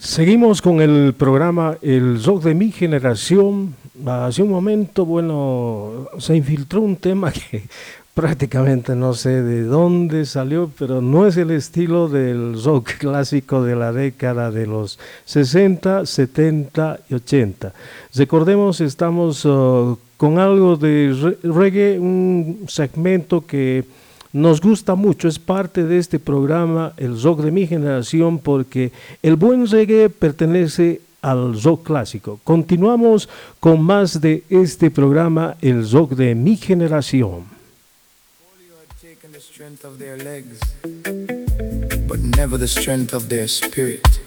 Seguimos con el programa El Rock de mi generación. Hace un momento, bueno, se infiltró un tema que prácticamente no sé de dónde salió, pero no es el estilo del rock clásico de la década de los 60, 70 y 80. Recordemos, estamos con algo de reggae, un segmento que nos gusta mucho, es parte de este programa, el rock de mi generación, porque el buen reggae pertenece al rock clásico. Continuamos con más de este programa, el rock de mi generación. But never the strength of their spirit.